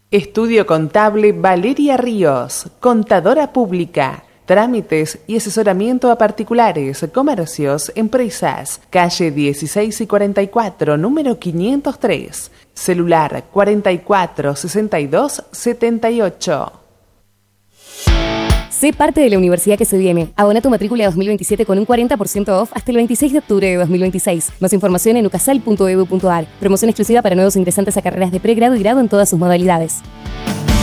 Estudio Contable Valeria Ríos, contadora pública. Trámites y asesoramiento a particulares, comercios, empresas. Calle 16 y 44, número 503. Celular 44 62 78. Sé parte de la universidad que se viene. Abona tu matrícula 2027 con un 40% off hasta el 26 de octubre de 2026. Más información en ucasal.edu.ar. Promoción exclusiva para nuevos ingresantes a carreras de pregrado y grado en todas sus modalidades.